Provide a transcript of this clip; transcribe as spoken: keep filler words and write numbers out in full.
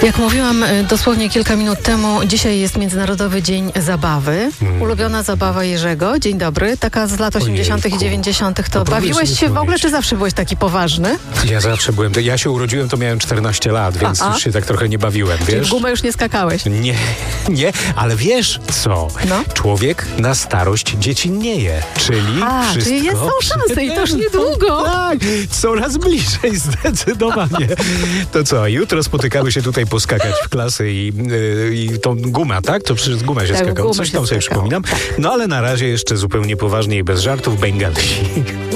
Jak mówiłam dosłownie kilka minut temu, dzisiaj jest Międzynarodowy Dzień Zabawy. Mm. Ulubiona zabawa Jerzego. Dzień dobry. Taka z lat osiemdziesiątych i dziewięćdziesiątych. To bawiłeś się w ogóle, czy zawsze byłeś taki poważny? Ja zawsze byłem. Ja się urodziłem, to miałem czternaście lat, więc A-a. już się tak trochę nie bawiłem, wiesz? Czyli w gumę już nie skakałeś? Nie, nie, ale wiesz co? No. Człowiek na starość dziecinnieje, czyli A, wszystko... czyli jest, są szanse i to już niedługo. Tak, coraz bliżej, zdecydowanie. To co, jutro spotykamy się tutaj poskakać w klasy i, yy, i tą gumę, tak? To przez gumę się Tak, skakało, gumę coś się tam sobie skakało. przypominam. No ale na razie jeszcze zupełnie poważnie i bez żartów Bengalsi.